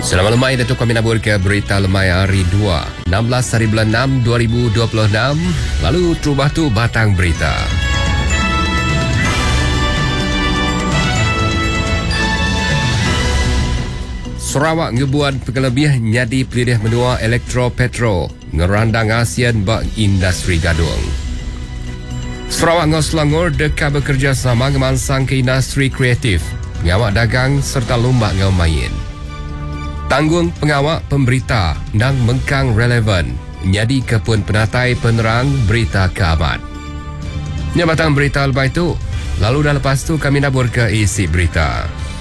Selamat lemai Datuk kami nabur ke berita lemai hari 2 16 hari bulan 6 2026. Lalu terubah tu batang berita. Sarawak ngebuat pengelebih nyadi pelidih menua elektro-petro ngerandang ASEAN bak industri gadung. Sarawak ngau Selangor dekat bekerjasama ngemansang ke industri kreatif, pengawak dagang serta lomba ngau main. Tanggung pengawak pemberita dan mengkang relevan nyadi kepun penatai penerang berita keamat. Nya batang berita lepas itu, lalu dah lepas tu kami nabur ke isi berita.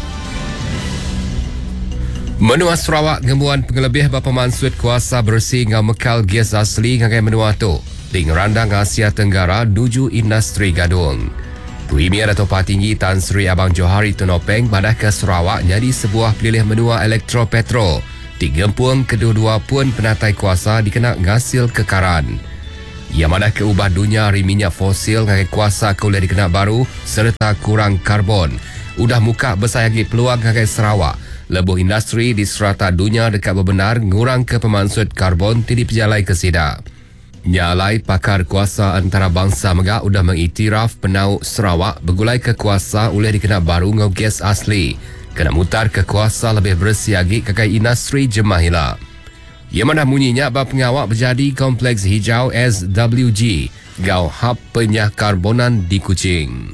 Menua Sarawak ngemuan pengelebih bapa mansut kuasa bersih ngau mekal gas asli ngagai menua tu di ngerandang Asia Tenggara nuju industri gadung. Premier Dato' Patinggi Tan Sri Abang Johari Tunopeng badah ke Sarawak jadi sebuah pilih menua elektro-petro. Di gempuang kedua-dua pun penatai kuasa dikena ngasil kekaran. Ia madah ke ubah dunia hari minyak fosil ngagai kuasa kuliah dikena baru serta kurang karbon. Udah muka besayagi peluang ngagai Sarawak. Lebuh industri di serata dunia dekat berbenar ngurang ke pemansut karbon tidak berjalai ke sida. Nyalai pakar kuasa antarabangsa megak udah mengiktiraf penau Sarawak bergulai ke kuasa oleh dikena baru ngau gas asli. Kena mutar ke kuasa lebih bersiagi kakai industri jemahila. Ia mana munyinya bab pengawak berjadi kompleks hijau SWG gau hub penyah karbonan di Kuching.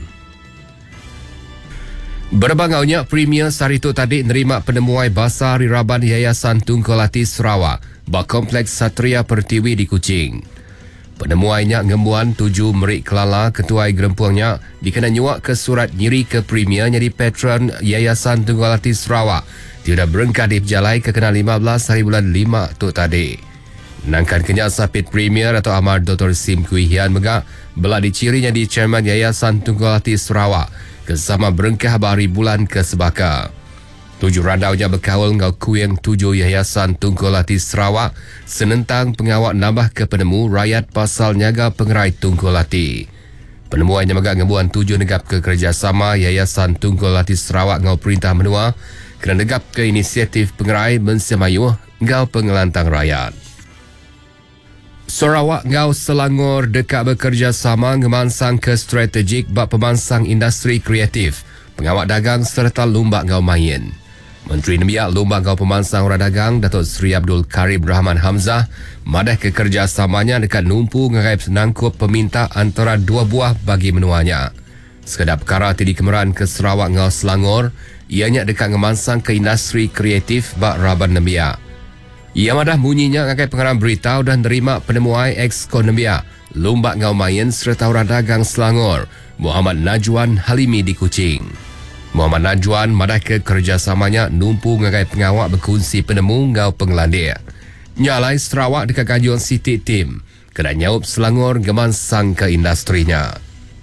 Berbangaunya Premier Sarito tadi nerima penemuai basar Riraban Yayasan Tungkolati Sarawak bak kompleks Satria Pertiwi di Kuching. Penemuainya ngembuan 7 Merik Kelala ketuai gerempuangnya dikena nyuak ke surat nyiri ke Premier jadi patron Yayasan Tungkolati Sarawak. Tidak berengkah diperjalai ke kena 15 hari bulan 5 tu tadi. Nangkan kenyak sapit Premier atau Amar Dr. Sim Kui Hian megak belak dicirinya di Chairman Yayasan Tungkolati Sarawak kesama berengkah hari bulan ke sebaka. 7 randaunya berkawal ngau kuing 7 Yayasan Tungkolati Sarawak senentang pengawak nambah ke penemu rakyat pasal nyaga pengerai Tungkolati. Penemuannya megak ngebuan 7 negap ke kerjasama Yayasan Tungkolati Sarawak ngau perintah menua kena negap ke inisiatif pengerai mensemayuh ngau pengelantang rakyat. Sarawak ngau Selangor dekat bekerjasama ngemansang ke strategik bak pemansang industri kreatif, pengawak dagang serta lomba ngau main. Menteri Nembiak Lomba Ngau Pemansang Orang Dagang Datuk Seri Abdul Karim Rahman Hamzah madah ke kerjasamanya dekat numpu ngagai senangkup peminta antara 2 buah bagi menuanya. Sekedap perkara tidi kemeran ke Sarawak ngau Selangor, ianya dekat ngemansang ke industri kreatif bak Raban Nembiak. Ia madah bunyinya ngagai pengarang berita dan nerima penemuai ex-Kon Nembiak Lomba Ngau Main serta Orang Dagang Selangor Muhammad Najwan Halimi di Kuching. Muhammad Najwan madah ke kerjasamanya numpu ngagai pengawak berkongsi penemu ngau pengeladir. Nyalai Sarawak dekat kajuan City Team kena nyaup Selangor gemansang ke industrinya.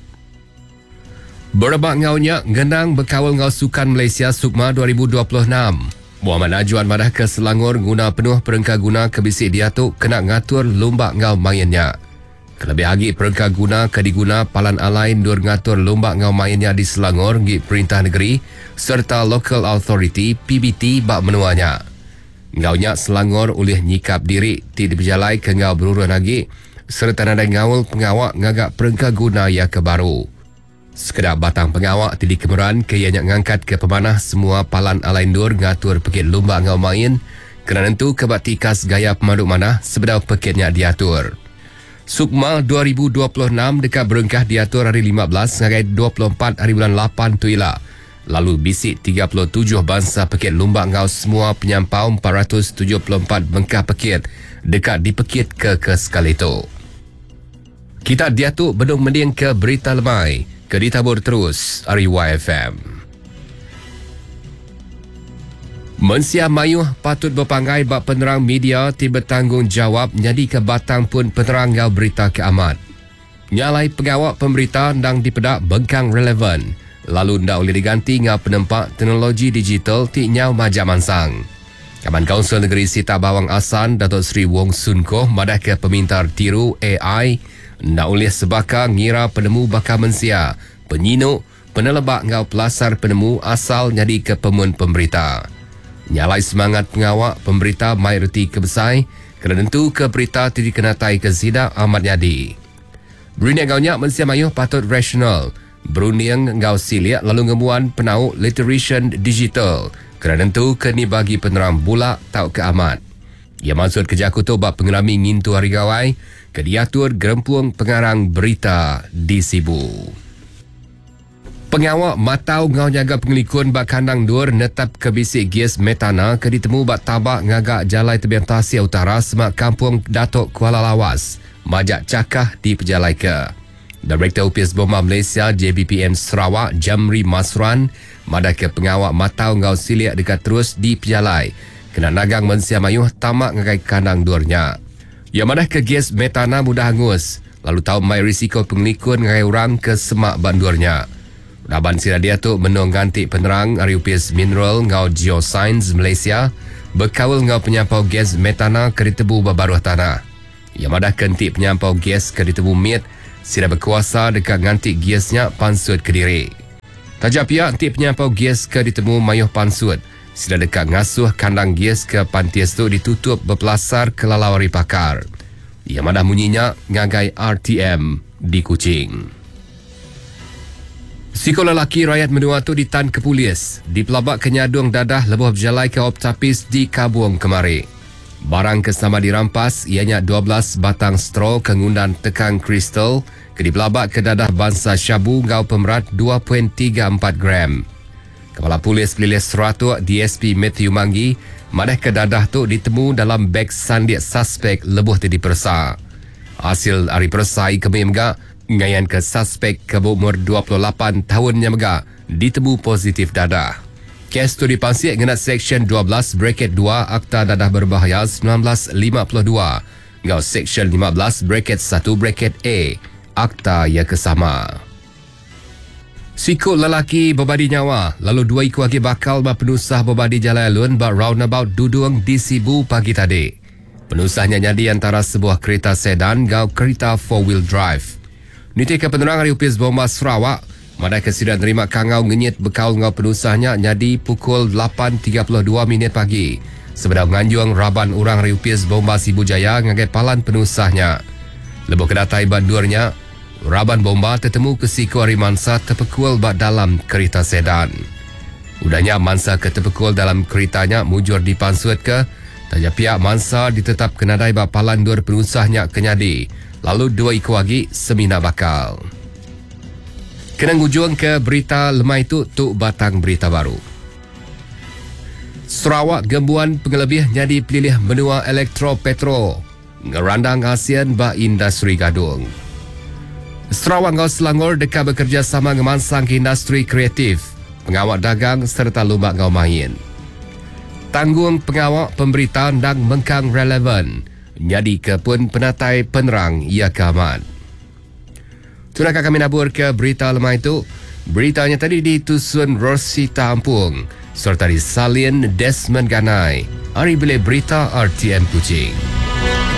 Berebak ngaunya genang berkawal ngau Sukan Malaysia Sukma 2026. Muhammad Najwan madah ke Selangor guna penuh perengka guna kebisik diatuk kena ngatur lomba ngau mainnya. Kelebih lagi perengka guna ke diguna palan alain dur ngatur lomba ngau mainnya di Selangor di Perintah Negeri serta Local Authority PBT bak menuanya. Ngaunya Selangor oleh nyikap diri tidak berjalai ke ngau berurun lagi serta nada ngaul pengawak ngagak perengka guna yang kebaru. Sekedar batang pengawak tidak kemeran ke ianya ngangkat ke pemanah semua palan alain dur ngatur pekit lomba ngau main kerana tentu kebat tikas gaya pemandu manah sebedau pekitnya diatur. Sukma 2026 dekat berengkah diatur hari 15 ngagai 24 hari bulan 8 tu ialah. Lalu bisik 37 bangsa pekit lomba ngau semua penyampau 474 bengkah pekit dekat dipekit ke sekali itu. Kita diatuk bedung mending ke berita lemai. Ke ditabur terus hari YFM. Mensia Mayuh patut berpanggai bak penerang media tiba tanggungjawab nyadi ke batang pun penerang ngau berita keamat. Nyalai pengawak pemberita ndang dipedak bengkang relevan. Lalu ndak boleh diganti ngau penempak teknologi digital ti nyau majak mansang. Kaman Kaunsil Negeri Sita Bawang Asan Datuk Seri Wong Sun Koh madah ke pemintar tiru AI ndak boleh sebaka ngira penemu bakal mensia, penyinuk, penelebak ngau pelasar penemu asal nyadi ke pemun pemberita. Nyalai semangat pengawak pemberita mayoriti kebesai kerana tentu ke berita tiri kenatai ke Zida Ahmad Yadi. Beruniak gaunya mensia mayuh patut rasional. Beruniang ngau siliak lalu ngemuan penau literation digital kerana tentu keni bagi penerang bulak tau ke amat. Ia maksud kerja kutu bab pengelami ngintu hari gawai ke diatur gerempuang pengarang berita di Sibu. Pengawak matau ngau jaga pengelikun bak kandang dur netap ke bisik gas metana ke ditemu bak tabak ngagak jalai tebiang Tasya Utara semak kampung Datuk Kuala Lawas, majak cakah di pejalai ke. Direktur UPS Bomba Malaysia JBPM Sarawak Jamri Masran madah ke pengawak matau ngau siliak dekat terus di pejalai kena nagang mensia mayuh tamak ngagai kandang durnya. Ia madah ke gas metana mudah hangus lalu tahu mai risiko pengelikun ngagai orang ke semak bandurnya. Daban Siradia tu menung ganti penerang Ari UPS Mineral ngau Geoscience Malaysia berkawal ngau penyampau gas metana ke ditebu babaruh tanah. Ia madah kenti penyampau gas ke ditebu mit sida berkuasa dekat ganti gasnya pansut Kediri. Tajak pihak anti penyampau gas ke ditemu mayuh pansut sida dekat ngasuh kandang gas ke pantias tu ditutup berpelasar ke lalawari pakar. Ia madah munyinya ngagai RTM di Kuching. Siko lelaki rakyat menua tu ditan ke polis di pelabak kenyadung dadah lebuh berjalai ke optapis di Kabuang kemari. Barang kesama dirampas ianya 12 batang straw kengundan tekang kristal ke di pelabak ke dadah bangsa syabu ngau pemerat 2.34 gram. Kepala Polis Pelilih Seratuk DSP Matthew Manggi madah ke dadah tu ditemu dalam beg sandiak suspek lebuh tadi persa. Hasil hari persai kami megak ngayan ke suspek ke umur 28 tahunnya megak ditemu positif dadah. Kes tu dipansik ngenat Seksyen 12 Bracket 2 Akta Dadah Berbahaya 1952 ngau Seksyen 15 Bracket 1 Bracket A Akta yang kesama. Sikut lelaki berbadi nyawa lalu dua ikut lagi bakal penusah berbadi jalan alun bak roundabout Dudung di Sibu pagi tadi. Penusahnya jadi antara sebuah kereta sedan ngau kereta 4-wheel drive. Niti ke penerang Hari UPS Bomba Sarawak madai kesidang terima kangau ngenyit bekal ngau penusahnya jadi pukul 8.32 minit pagi. Sebenarnya menganjung raban orang Hari UPS Bomba Sibu Jaya ngagai palan penusahnya. Lebuh kedatai bandurnya, raban bomba tertemu ke siko hari mansa terpekul bak dalam kereta sedan. Udahnya mansa ke terpekul dalam keretanya mujur dipansut ke, tajak pihak mansa ditetap kenadai bak palan dur penusahnya kenyadi. Lalu dua ikut lagi semina bakal. Kenang ujung ke berita lemah itu tu batang berita baru. Sarawak gembuan pengelebih jadi pilih benua elektro petro. Ngerandang ASEAN ba industri gadung. Sarawak ngau Selangor dekat bekerjasama ngemansang ke industri kreatif, pengawak dagang serta lumba ngau main. Tanggung pengawak pemberitaan dan mengkang relevan. Jadi ke pun penatai penerang ia keaman. Tunakah kami nabur ke berita lemah itu? Beritanya tadi ditusun Rosita Ampung serta disalin Desmond Ganai. Hari bila berita RTM Kuching.